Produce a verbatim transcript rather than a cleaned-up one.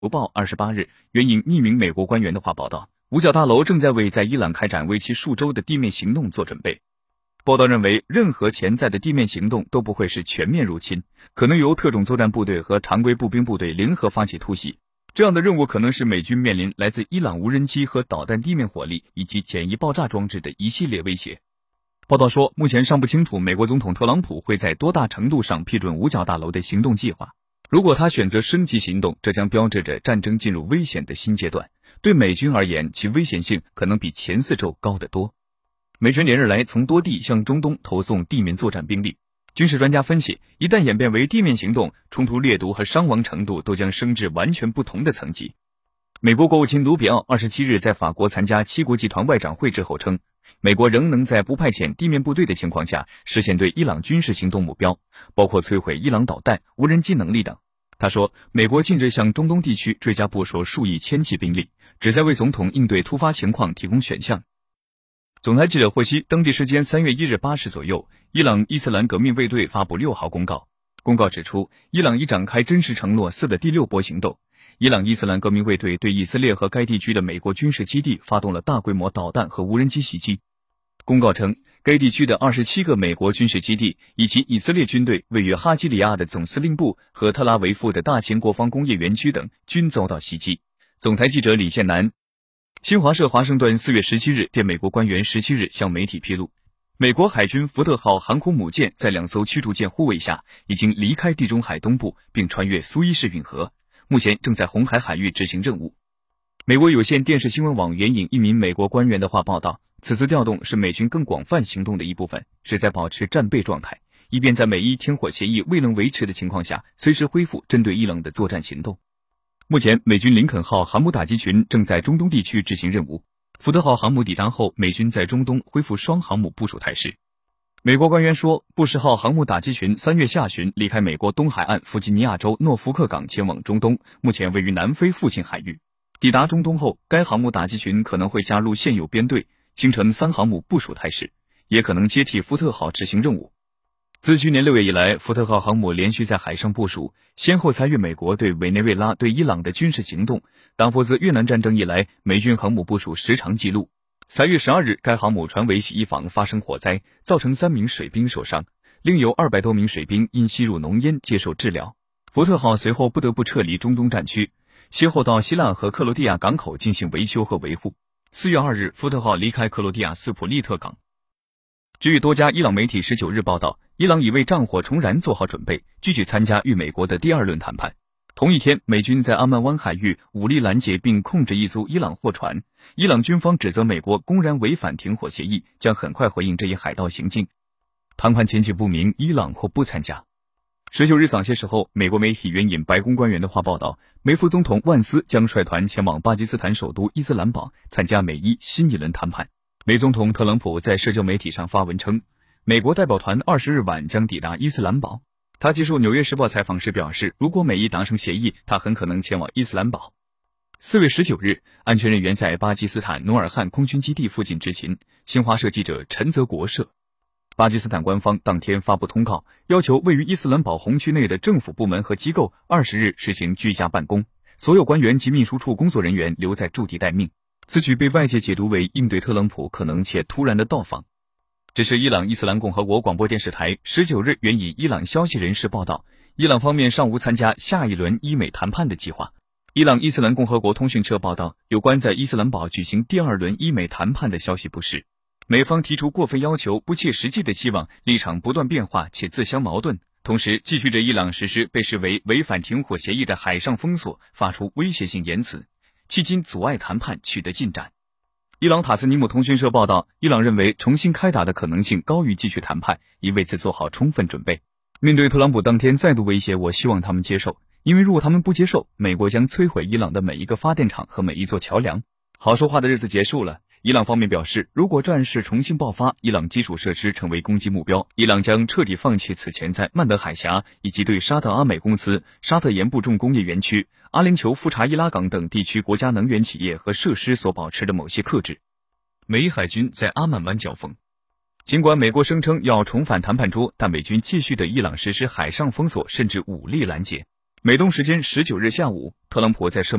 报二十八日援引匿名美国官员的话报道，五角大楼正在为在伊朗开展为期数周的地面行动做准备。报道认为，任何潜在的地面行动都不会是全面入侵，可能由特种作战部队和常规步兵部队联合发起突袭。这样的任务可能是美军面临来自伊朗无人机和导弹地面火力以及简易爆炸装置的一系列威胁。报道说，目前尚不清楚美国总统特朗普会在多大程度上批准五角大楼的行动计划。如果他选择升级行动，这将标志着战争进入危险的新阶段。对美军而言，其危险性可能比前四周高得多。美军连日来从多地向中东投送地面作战兵力。军事专家分析，一旦演变为地面行动，冲突烈度和伤亡程度都将升至完全不同的层级。美国国务卿卢比奥二十七日在法国参加七国集团外长会之后称，美国仍能在不派遣地面部队的情况下实现对伊朗军事行动目标，包括摧毁伊朗导弹、无人机能力等。他说，美国近日向中东地区追加部署数以千计兵力，旨在为总统应对突发情况提供选项。总台记者获悉，当地时间三月一日八时左右，伊朗伊斯兰革命卫队发布六号公告。公告指出，伊朗已展开真实承诺四的第六波行动。伊朗伊斯兰革命卫队对以色列和该地区的美国军事基地发动了大规模导弹和无人机袭击。公告称，该地区的二十七个美国军事基地以及以色列军队位于哈基里亚的总司令部和特拉维夫的大型国防工业园区等均遭到袭击。总台记者李建南，新华社华盛顿四月十七日电美国官员十七日向媒体披露，美国海军福特号航空母舰在两艘驱逐舰护卫下已经离开地中海东部并穿越苏伊士运河，目前正在红海海域执行任务。美国有线电视新闻网援引一名美国官员的话报道，此次调动是美军更广泛行动的一部分，是在保持战备状态，以便在美伊停火协议未能维持的情况下，随时恢复针对伊朗的作战行动。目前，美军林肯号航母打击群正在中东地区执行任务。福特号航母抵达后，美军在中东恢复双航母部署态势。美国官员说，布什号航母打击群三月下旬离开美国东海岸弗吉尼亚州诺福克港前往中东，目前位于南非附近海域。抵达中东后，该航母打击群可能会加入现有编队，形成三航母部署态势，也可能接替福特号执行任务。自去年六月以来，福特号航母连续在海上部署，先后参与美国对委内瑞拉、对伊朗的军事行动，打破自越南战争以来美军航母部署时长纪录。三月十二日，该航母船尾洗衣房发生火灾，造成三名水兵受伤，另有二百多名水兵因吸入浓烟接受治疗。福特号随后不得不撤离中东战区，先后到希腊和克罗地亚港口进行维修和维护。四月二日，福特号离开克罗地亚斯普利特港。据多家伊朗媒体十九日报道，伊朗已为战火重燃做好准备，继续参加与美国的第二轮谈判。同一天，美军在阿曼湾海域武力拦截并控制一艘伊朗货船，伊朗军方指责美国公然违反停火协议，将很快回应这一海盗行径。谈判前景不明，伊朗或不参加。十九日早些时候，美国媒体援引白宫官员的话报道，美副总统万斯将率团前往巴基斯坦首都伊斯兰堡参加美伊新一轮谈判。美总统特朗普在社交媒体上发文称，美国代表团二十日晚将抵达伊斯兰堡。他接受《纽约时报》采访时表示，如果美伊达成协议，他很可能前往伊斯兰堡。四月十九日，安全人员在巴基斯坦努尔汉空军基地附近执勤。新华社记者陈泽国社。巴基斯坦官方当天发布通告，要求位于伊斯兰堡红区内的政府部门和机构二十日实行居家办公，所有官员及秘书处工作人员留在驻地待命。此举被外界解读为应对特朗普可能且突然的到访。这是伊朗伊斯兰共和国广播电视台十九日援引伊朗消息人士报道，伊朗方面尚无参加下一轮伊美谈判的计划。伊朗伊斯兰共和国通讯社报道，有关在伊斯兰堡举行第二轮伊美谈判的消息不实。美方提出过分要求、不切实际的期望，立场不断变化且自相矛盾，同时继续对伊朗实施被视为违反停火协议的海上封锁发出威胁性言辞，迄今阻碍谈判取得进展。伊朗塔斯尼姆通讯社报道，伊朗认为重新开打的可能性高于继续谈判，已为此做好充分准备。面对特朗普当天再度威胁，我希望他们接受，因为如果他们不接受，美国将摧毁伊朗的每一个发电厂和每一座桥梁。好说话的日子结束了。伊朗方面表示，如果战事重新爆发，伊朗基础设施成为攻击目标，伊朗将彻底放弃此前在曼德海峡以及对沙特阿美公司、沙特盐部重工业园区、阿联酋富查伊拉港等地区国家能源企业和设施所保持的某些克制。美伊海军在阿曼湾交锋。尽管美国声称要重返谈判桌，但美军继续对伊朗实施海上封锁甚至武力拦截。 美东时间十九日下午，特朗普在社